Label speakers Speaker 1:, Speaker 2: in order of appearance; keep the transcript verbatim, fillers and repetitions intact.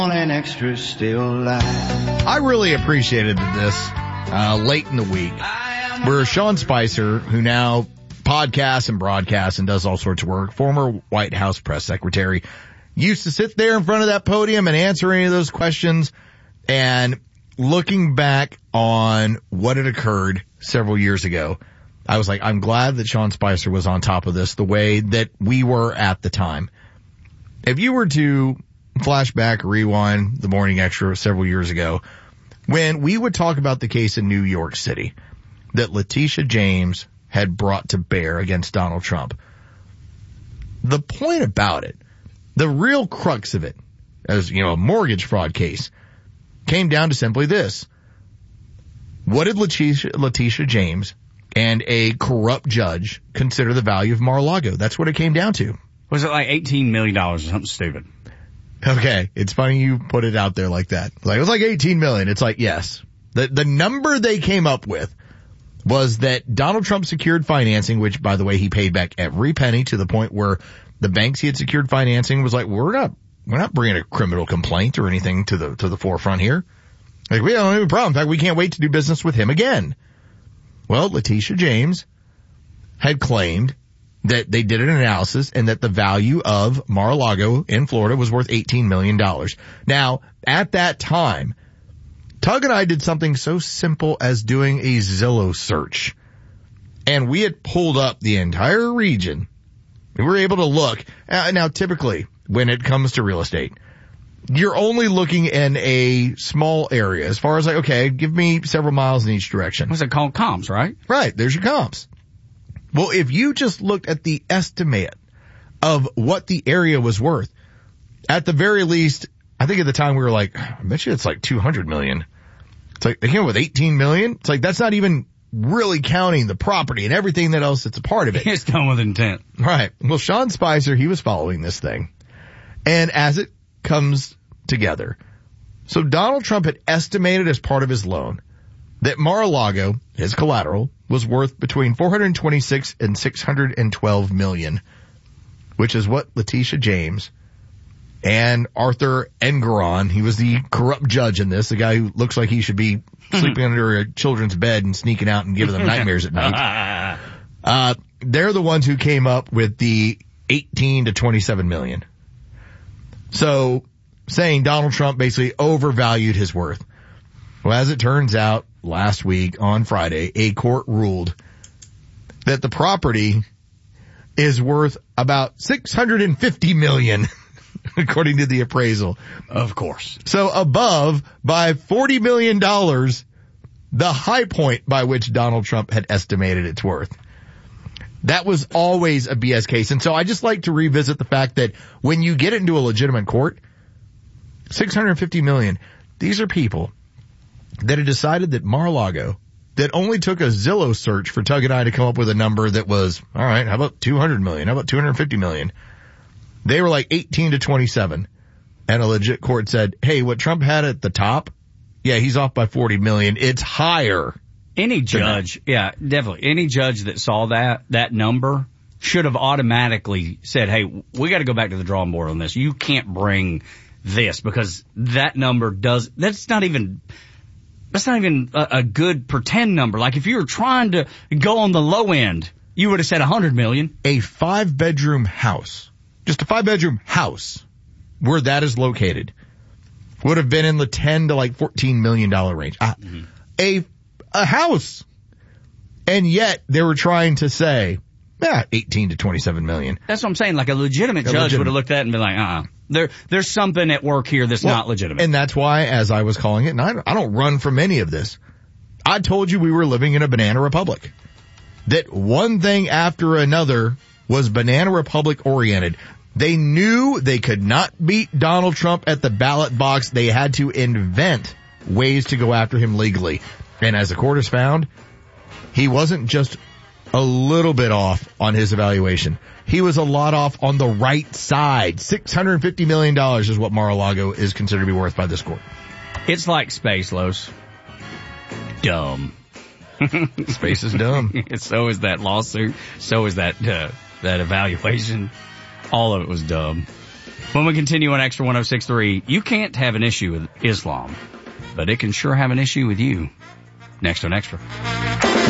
Speaker 1: An extra still alive.
Speaker 2: I really appreciated this uh, late in the week where Sean Spicer, who now podcasts and broadcasts and does all sorts of work, former White House press secretary, used to sit there in front of that podium and answer any of those questions. And looking back on what had occurred several years ago, I was like, I'm glad that Sean Spicer was on top of this the way that we were at the time. If you were to flashback, rewind the Morning Extra several years ago, when we would talk about the case in New York City that Letitia James had brought to bear against Donald Trump. The point about it, the real crux of it, as you know, a mortgage fraud case, came down to simply this. What did Letitia, Letitia James and a corrupt judge consider the value of Mar-a-Lago? That's what it came down to.
Speaker 3: Was it like eighteen million dollars or something stupid?
Speaker 2: Okay, it's funny you put it out there like that. Like, it was like eighteen million. It's like, yes. The the number they came up with was that Donald Trump secured financing, which, by the way, he paid back every penny to the point where the banks he had secured financing was like, we're not we're not bringing a criminal complaint or anything to the to the forefront here. Like, we don't have a problem. In fact, we can't wait to do business with him again. Well, Letitia James had claimed that they did an analysis and that the value of Mar-a-Lago in Florida was worth eighteen million dollars. Now, at that time, Tug and I did something so simple as doing a Zillow search. And we had pulled up the entire region. We were able to look. Now, typically, when it comes to real estate, you're only looking in a small area. As far as like, okay, give me several miles in each direction.
Speaker 3: What's it called? Comps, right?
Speaker 2: Right. There's your comps. Well, if you just looked at the estimate of what the area was worth, at the very least, I think at the time we were like, I bet you it's like two hundred million. It's like, they came up with eighteen million. It's like, that's not even really counting the property and everything that else that's a part of it.
Speaker 3: It's done with intent.
Speaker 2: Right. Well, Sean Spicer, he was following this thing. And as it comes together, so Donald Trump had estimated as part of his loan that Mar-a-Lago, his collateral, was worth between four hundred twenty-six and six hundred twelve million, which is what Letitia James and Arthur Engeron, he was the corrupt judge in this, the guy who looks like he should be sleeping under a children's bed and sneaking out and giving them nightmares at night. Uh, they're the ones who came up with the eighteen to twenty-seven million. So saying Donald Trump basically overvalued his worth. Well, as it turns out, last week on Friday, a court ruled that the property is worth about six hundred fifty million dollars, according to the appraisal.
Speaker 3: Of course.
Speaker 2: So above by forty million dollars, the high point by which Donald Trump had estimated its worth. That was always a B S case. And so I just like to revisit the fact that when you get into a legitimate court, six hundred fifty million dollars, these are people that had decided that Mar-a-Lago, that only took a Zillow search for Tug and I to come up with a number that was, all right, how about two hundred million? How about two hundred fifty million? They were like eighteen to twenty-seven. And a legit court said, hey, what Trump had at the top, yeah, he's off by forty million. It's higher.
Speaker 3: Any judge, yeah, definitely. Any judge that saw that, that number should have automatically said, hey, we got to go back to the drawing board on this. You can't bring this because that number does, that's not even, That's not even a, a good pretend number. Like if you were trying to go on the low end, you would have said one hundred million.
Speaker 2: A five bedroom house, just a five bedroom house where that is located would have been in the ten to like fourteen million dollars range. Uh, mm-hmm. A, a house. And yet they were trying to say, yeah, eighteen to twenty-seven million.
Speaker 3: That's what I'm saying. Like a legitimate a judge legitimate. would have looked at it and been like, uh-uh. There, there's something at work here that's well, not legitimate.
Speaker 2: And that's why, as I was calling it, and I, I don't run from any of this, I told you we were living in a banana republic. That one thing after another was banana republic oriented. They knew they could not beat Donald Trump at the ballot box. They had to invent ways to go after him legally. And as the court has found, he wasn't just a little bit off on his evaluation. He was a lot off on the right side. six hundred fifty million dollars is what Mar-a-Lago is considered to be worth by this court.
Speaker 3: It's like space, Los. Dumb.
Speaker 2: Space is dumb.
Speaker 3: So is that lawsuit. So is that, uh, that evaluation. All of it was dumb. When we continue on Extra one oh six point three, you can't have an issue with Islam, but it can sure have an issue with you. Next on Extra.